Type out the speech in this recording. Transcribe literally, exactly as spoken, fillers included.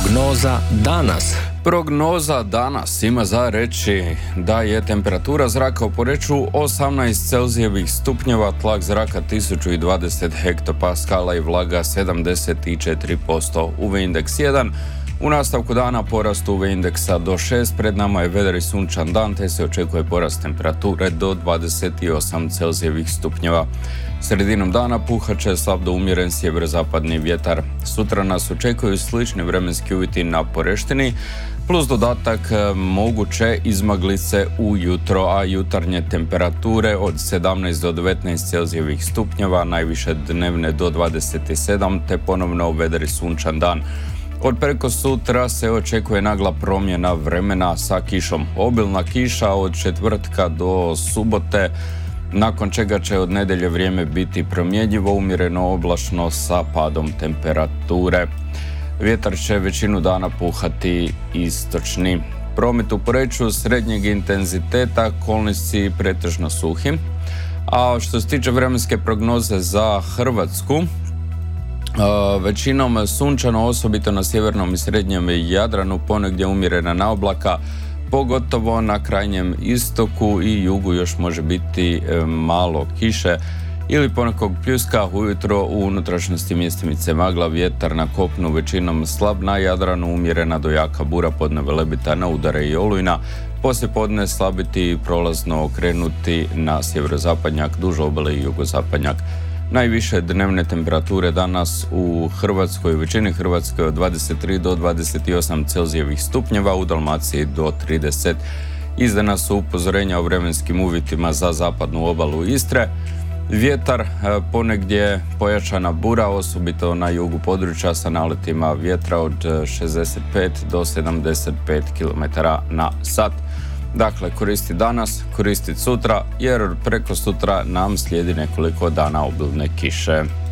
Prognoza danas. Prognoza danas ima za reći da je temperatura zraka u Poreču osamnaest Celzijevih stupnjeva, tlak zraka tisuću dvadeset hektopaskala i vlaga sedamdeset četiri posto. U V indeks jedan. U nastavku dana porast U V indeksa do šest, pred nama je vedar i sunčan dan, te se očekuje porast temperature do dvadeset osam Celzijevih stupnjeva. Sredinom dana puhat će slab do umjeren sjeverozapadni vjetar. Sutra nas očekuju slični vremenski uvjeti na Poreštini, plus dodatak moguće izmaglice ujutro, a jutarnje temperature od sedamnaest do devetnaest Celzijevih stupnjeva, najviše dnevne do dvadeset sedam, te ponovno vedar i sunčan dan. Od preko sutra se očekuje nagla promjena vremena sa kišom. Obilna kiša od četvrtka do subote, nakon čega će od nedjelje vrijeme biti promjenjivo, umjereno oblačno sa padom temperature. Vjetar će većinu dana puhati istočni. Promet u Poreču srednjeg intenziteta, kolnici pretežno suhi. A što se tiče vremenske prognoze za Hrvatsku, Uh, većinom sunčano, osobito na sjevernom i srednjem Jadranu, ponegdje umjerena naoblaka, pogotovo na krajnjem istoku i jugu još može biti e, malo kiše ili ponekog pljuska. Ujutro u unutrašnjosti mjestimice magla, vjetar na kopnu većinom slab, na Jadranu umjerena do jaka bura, podne velebita na udare i olujna, poslije podne slabiti i prolazno okrenuti na sjeverozapadnjak, duž obale i jugozapadnjak. Najviše dnevne temperature danas u Hrvatskoj, u većini Hrvatske od dvadeset tri do dvadeset osam Celzijevih stupnjeva, u Dalmaciji do trideset. Izdana su upozorenja o vremenskim uvjetima za zapadnu obalu Istre. Vjetar, ponegdje pojačana bura, osobito na jugu područja sa naletima vjetra od šezdeset pet do sedamdeset pet kilometara na sat. Dakle, koristi danas, koristi sutra, jer preko sutra nam slijedi nekoliko dana obilne kiše.